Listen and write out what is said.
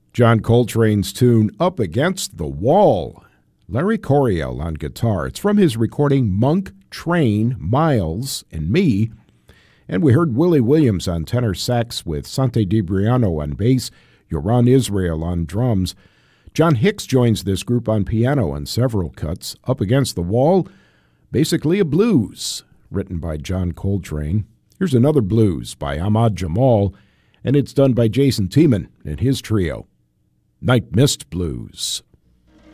John Coltrane's tune Up Against the Wall. Larry Coryell on guitar. It's from his recording Monk, Train, Miles, and Me. And we heard Willie Williams on tenor sax with Sante DiBriano on bass, Yoran Israel on drums. John Hicks joins this group on piano on several cuts. Up Against the Wall, basically a blues written by John Coltrane. Here's another blues by Ahmad Jamal, and it's done by Jason Tiemann and his trio. Night Mist Blues.